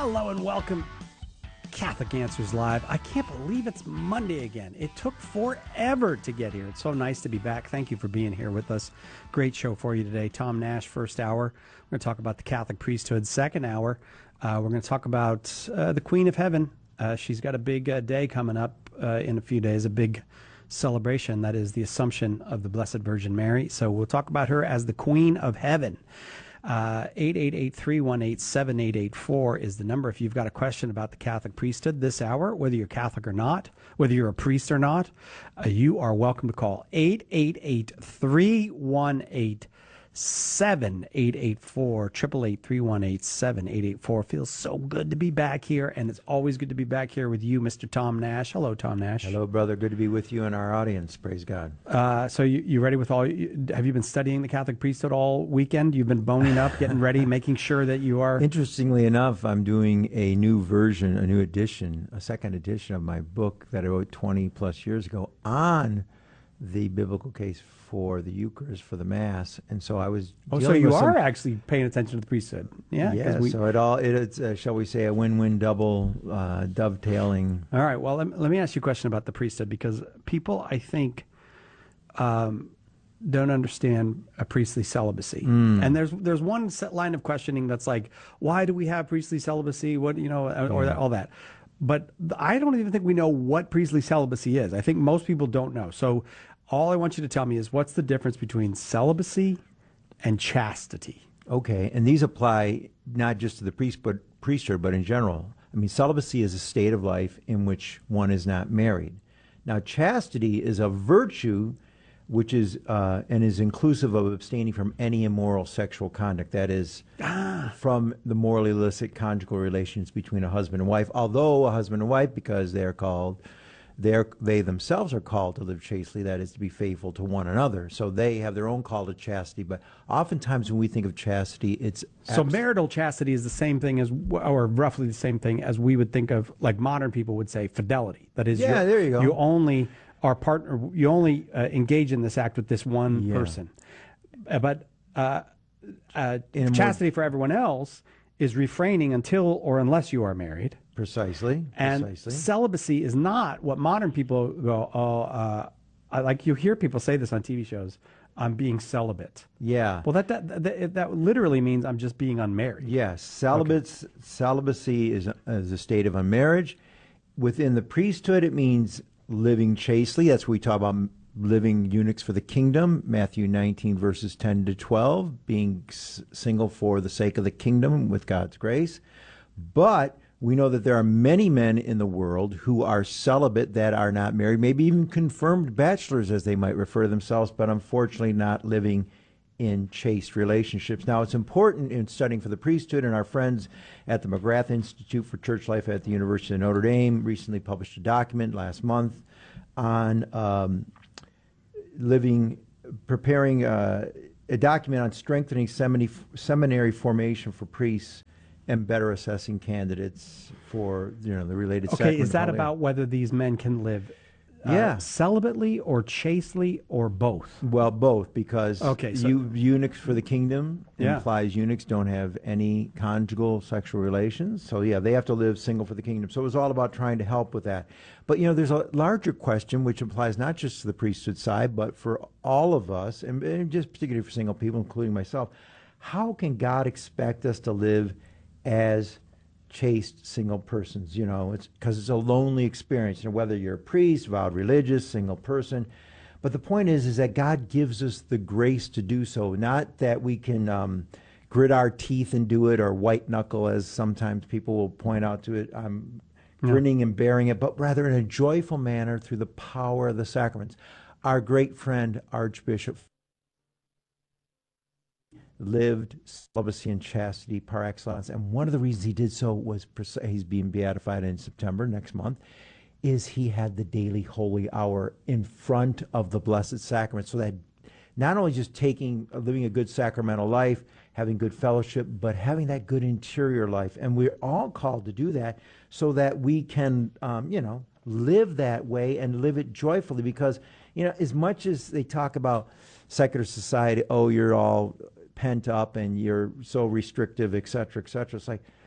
Hello and welcome, Catholic Answers Live. I can't believe it's Monday again. It took forever to get here. It's so nice to be back. Thank you for being here with us. Great show for you today. Tom Nash, first hour. We're going to talk about the Catholic priesthood. Second hour, we're going to talk about the Queen of Heaven. She's got a big day coming up in a few days, a big celebration. That is the Assumption of the Blessed Virgin Mary. So we'll talk about her as the Queen of Heaven. 888-318-7884 is the number if you've got a question about the Catholic priesthood this hour, whether you're Catholic or not, whether you're a priest or not, you are welcome to call 888-318-7884, 888-318-7884. Feels so good to be back here, and it's always good to be back here with you, Mr. Tom Nash. Hello, Tom Nash. Hello, brother. Good to be with you and our audience. Praise God. So you ready with all? Have you been studying the Catholic priesthood all weekend? You've been boning up, getting ready, making sure that you are. Interestingly enough, I'm doing a new version, a new edition, a second edition of my book that I wrote 20 plus years ago on the biblical case for the Eucharist, for the Mass, and so I was. Oh, so you are actually paying attention to the priesthood, yeah? Yeah. So it's shall we say, a win-win double dovetailing. All right. Well, let me ask you a question about the priesthood, because people, I think, don't understand a priestly celibacy, and there's one set line of questioning that's like, why do we have priestly celibacy? What or all that. But I don't even think we know what priestly celibacy is. I think most people don't know. So all I want you to tell me is, what's the difference between celibacy and chastity? Okay, and these apply not just to the priesthood, but in general. I mean, celibacy is a state of life in which one is not married. Now, chastity is a virtue which is and is inclusive of abstaining from any immoral sexual conduct. That is, from the morally illicit conjugal relations between a husband and wife. Although a husband and wife, because they themselves are called to live chastely, that is, to be faithful to one another. So they have their own call to chastity. But oftentimes when we think of chastity, it's so marital chastity is the same thing as, or roughly the same thing as we would think of, like modern people would say, fidelity. That is, there you go. You only are partner. You only engage in this act with this one person. But chastity for everyone else is refraining until or unless you are married. Precisely. And celibacy is not what modern people go, like you hear people say this on TV shows, I'm being celibate. Yeah. Well, that literally means I'm just being unmarried. Yes. Celibacy is a state of unmarriage. Within the priesthood, it means living chastely. That's what we talk about, living eunuchs for the kingdom. Matthew 19, verses 10 to 12, being single for the sake of the kingdom with God's grace. But we know that there are many men in the world who are celibate, that are not married, maybe even confirmed bachelors, as they might refer to themselves, but unfortunately not living in chaste relationships. Now, it's important in studying for the priesthood, and our friends at the McGrath Institute for Church Life at the University of Notre Dame recently published a document last month on preparing a document on strengthening seminary formation for priests and better assessing candidates for the related sacrament. Okay, is that about whether these men can live celibately or chastely or both? Well, both, because eunuchs for the kingdom implies eunuchs don't have any conjugal sexual relations. So, they have to live single for the kingdom. So it was all about trying to help with that. But, there's a larger question which applies not just to the priesthood side, but for all of us, and just particularly for single people, including myself. How can God expect us to live as chaste single persons? It's because it's a lonely experience, whether you're a priest, vowed religious, single person. But the point is that God gives us the grace to do so, not that we can grit our teeth and do it, or white knuckle, as sometimes people will point out to it. I'm grinning and bearing it, but rather in a joyful manner through the power of the sacraments. Our great friend, Archbishop, lived celibacy and chastity par excellence, and one of the reasons he did so was he's being beatified in September next month, is he had the daily holy hour in front of the Blessed Sacrament, so that not only just living a good sacramental life, having good fellowship, but having that good interior life. And we're all called to do that so that we can, live that way and live it joyfully. Because, as much as they talk about secular society, you're all pent up and you're so restrictive, et cetera, et cetera. It's like,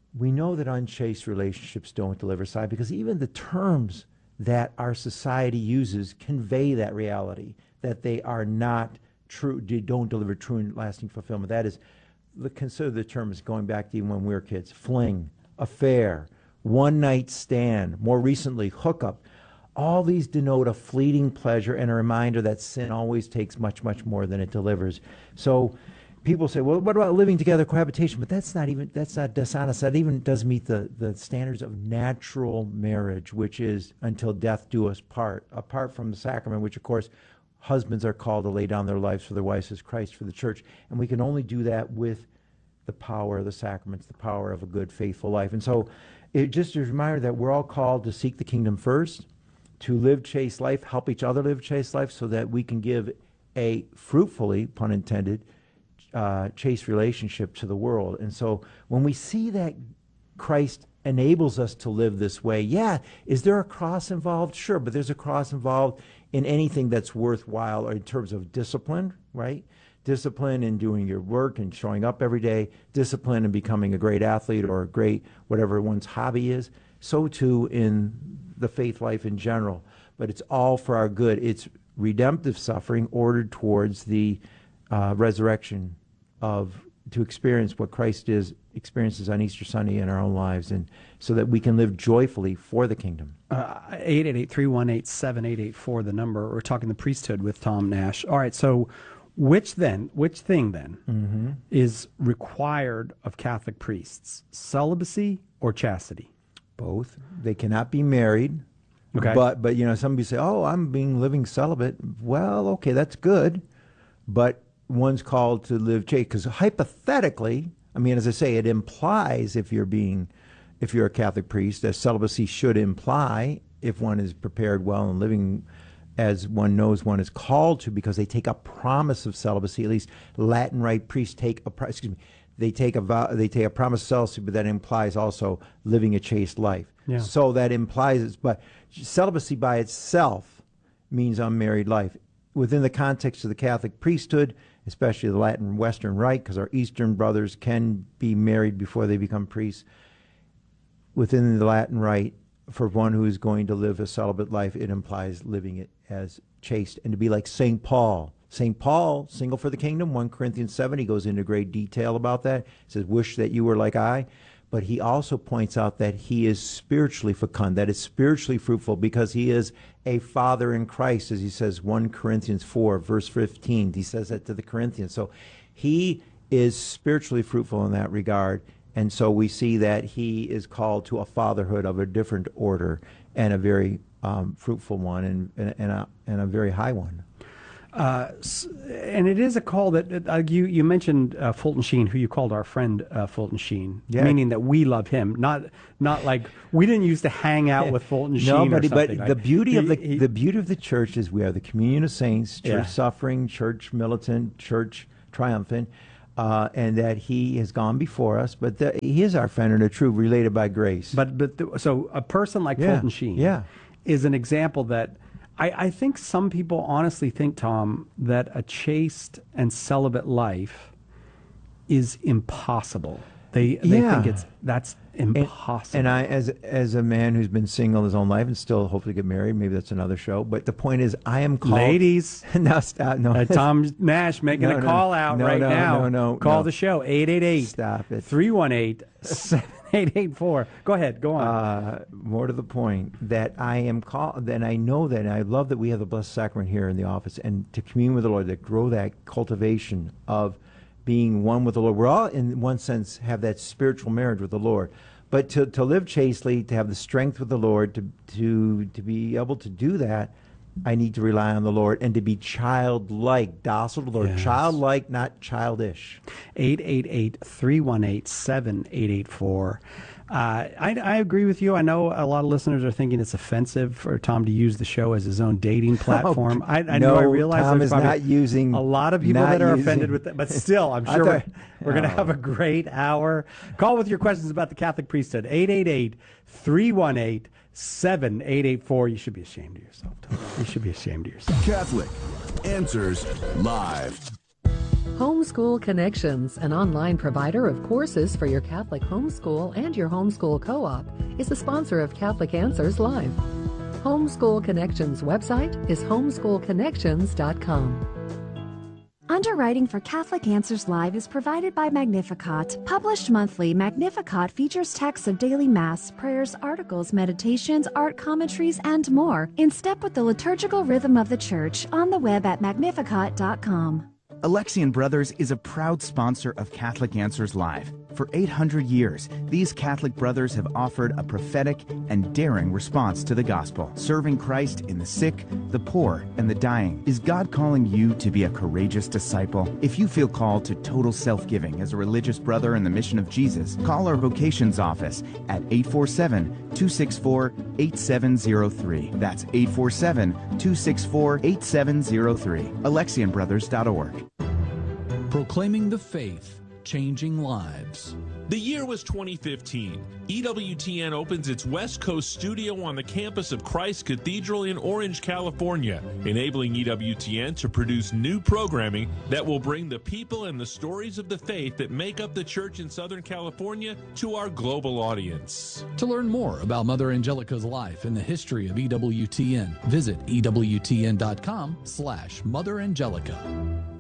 we know that unchaste relationships don't deliver side, because even the terms that our society uses convey that reality, that they are not true, they don't deliver true and lasting fulfillment. That is, consider the terms going back to even when we were kids: fling, affair, one-night stand, more recently, hookup. All these denote a fleeting pleasure and a reminder that sin always takes much, much more than it delivers. So people say, well, what about living together, cohabitation? But that's not dishonest. That even doesn't meet the standards of natural marriage, which is until death do us part, apart from the sacrament, which, of course, husbands are called to lay down their lives for their wives as Christ for the church. And we can only do that with the power of the sacraments, the power of a good, faithful life. And so it just is a reminder that we're all called to seek the kingdom first, to live chaste life, help each other live chaste life, so that we can give a fruitfully, pun intended, chaste relationship to the world. And so when we see that Christ enables us to live this way, is there a cross involved? Sure, but there's a cross involved in anything that's worthwhile, or in terms of discipline, right? Discipline in doing your work and showing up every day, discipline in becoming a great athlete or a great whatever one's hobby is. So too in the faith life in general. But it's all for our good. It's redemptive suffering ordered towards the resurrection to experience what Christ experiences on Easter Sunday in our own lives, and so that we can live joyfully for the kingdom. 888-318-7884, the number. We're talking the priesthood with Tom Nash. All right, so which thing is required of Catholic priests? Celibacy or chastity? Both. They cannot be married. Okay. But some people say, "Oh, I'm living celibate." Well, okay, that's good, but one's called to live chaste, because hypothetically, I mean, as I say, it implies if you're a Catholic priest, that celibacy should imply, if one is prepared well and living as one knows one is called to, because they take a promise of celibacy. At least Latin Rite priests take a They take a promise of celibacy, but that implies also living a chaste life. Yeah. So that implies but celibacy by itself means unmarried life. Within the context of the Catholic priesthood, especially the Latin Western Rite, because our Eastern brothers can be married before they become priests, within the Latin Rite, for one who is going to live a celibate life, it implies living it as chaste, and to be like St. Paul. St. Paul, single for the kingdom, 1 Corinthians 7, he goes into great detail about that. He says, wish that you were like I. But he also points out that he is spiritually fecund, that is spiritually fruitful, because he is a father in Christ, as he says, 1 Corinthians 4, verse 15. He says that to the Corinthians. So he is spiritually fruitful in that regard. And so we see that he is called to a fatherhood of a different order, and a very fruitful one, and a very high one. And it is a call that you mentioned Fulton Sheen, who you called our friend Fulton Sheen, meaning that we love him, not like we didn't used to hang out with Fulton Sheen. No, but the beauty of the beauty of the church is we are the communion of saints, church suffering, church militant, church triumphant, and that he has gone before us. But he is our friend and a true, related by grace. So a person like Fulton Sheen is an example that. I think some people honestly think, Tom, that a chaste and celibate life is impossible. They think that's impossible. And I, as a man who's been single his own life and still hopefully get married, maybe that's another show. But the point is, I am called. Ladies, no, stop, no. Tom Nash making a call out right now. No. Call the show 888. Stop it. 318-7884. Go ahead. Go on. More to the point, that I am called. Then I know that, and I love that we have the Blessed Sacrament here in the office, and to commune with the Lord, that grow that cultivation of being one with the Lord. We're all, in one sense, have that spiritual marriage with the Lord. But to live chastely, to have the strength with the Lord, to be able to do that, I need to rely on the Lord, and to be childlike, docile to the Lord. Yes. Childlike, not childish. 888-318-7884. I agree with you. I know a lot of listeners are thinking it's offensive for Tom to use the show as his own dating platform. I realize Tom there's is not using a lot of people that are offended with that, but still, I'm sure we're going to have a great hour. Call with your questions about the Catholic priesthood. 888-318-7884. You should be ashamed of yourself, Tom. You should be ashamed of yourself. Catholic Answers Live. Homeschool Connections, an online provider of courses for your Catholic homeschool and your homeschool co-op, is the sponsor of Catholic Answers Live. Homeschool Connections website is homeschoolconnections.com. Underwriting for Catholic Answers Live is provided by Magnificat. Published monthly, Magnificat features texts of daily Mass, prayers, articles, meditations, art commentaries, and more, in step with the liturgical rhythm of the Church, on the web at magnificat.com. Alexian Brothers is a proud sponsor of Catholic Answers Live. For 800 years, these Catholic brothers have offered a prophetic and daring response to the gospel, serving Christ in the sick, the poor, and the dying. Is God calling you to be a courageous disciple? If you feel called to total self-giving as a religious brother in the mission of Jesus, call our vocations office at 847-264-8703. That's 847-264-8703. AlexianBrothers.org. Proclaiming the faith, changing lives. The year was 2015. EWTN opens its West Coast studio on the campus of Christ Cathedral in Orange, California, enabling EWTN to produce new programming that will bring the people and the stories of the faith that make up the church in Southern California to our global audience. To learn more about Mother Angelica's life and the history of EWTN, visit EWTN.com/Mother Angelica.